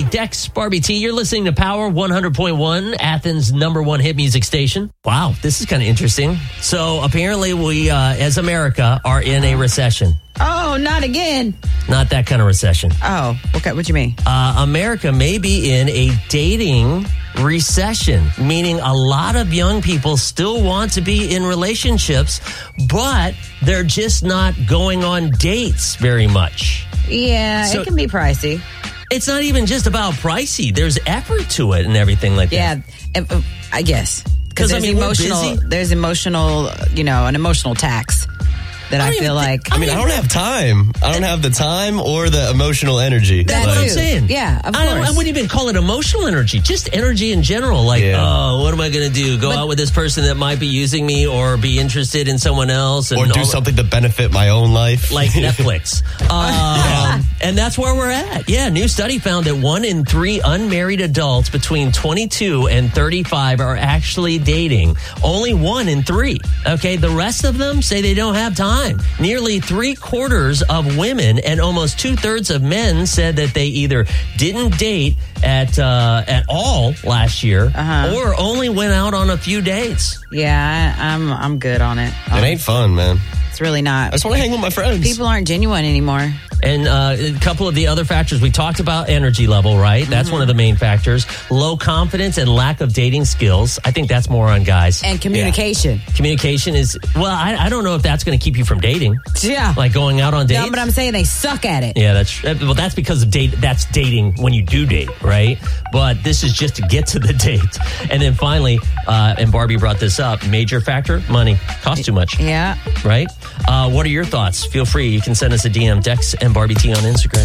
Dex, Barbie T. You're listening to Power 100.1, Athens' #1 hit music station. Wow, this is kind of interesting. So apparently we, as America, are in a recession. Oh, not again. Not that kind of recession. Oh, okay. What do you mean? America may be in a dating recession, meaning a lot of young people still want to be in relationships, but they're just not going on dates very much. Yeah, So- it can be pricey. It's not even just about pricey. There's effort to it and everything like that. Yeah, I guess. 'Cause, Because I mean, we're busy. there's emotional, an emotional tax that I feel like. I don't have time. I don't have the time or the emotional energy. That's what I'm saying. Yeah, of I course. wouldn't even call it emotional energy, just energy in general. Like, oh, what am I going to do? Go out with this person that might be using me or be interested in someone else? And Or do something to benefit my own life. like Netflix. And that's where we're at. Yeah, new study found that 1 in 3 unmarried adults between 22 and 35 are actually dating. Only 1 in 3. Okay, the rest of them say they don't have time. Nearly 3/4 of women and almost 2/3 of men said that they either didn't date at all last year or only went out on a few dates. Yeah, I'm good on it. It ain't fun, man. It's really not. I just want to hang with my friends. People aren't genuine anymore. And a couple of the other factors, we talked about energy level, right? That's one of the main factors. Low confidence and lack of dating skills. I think that's more on guys. And communication. Communication is, well, I don't know if that's going to keep you from dating. Yeah. Like going out on dates. No, but I'm saying they suck at it. Yeah, that's because of that's dating when you do date, right? But this is just to get to the date. And then finally, and Barbie brought this up, major factor, money. Costs too much. Yeah. Right? What are your thoughts? Feel free. You can send us a DM, Dex and Barbie T on Instagram.